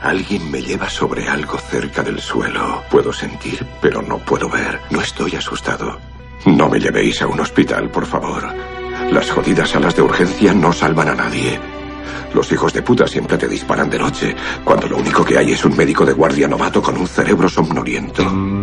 Alguien me lleva sobre algo cerca del suelo. Puedo sentir, pero no puedo ver. No estoy asustado. No me llevéis a un hospital, por favor. Las jodidas salas de urgencia no salvan a nadie. Los hijos de puta siempre te disparan de noche, cuando lo único que hay es un médico de guardia novato con un cerebro somnoliento.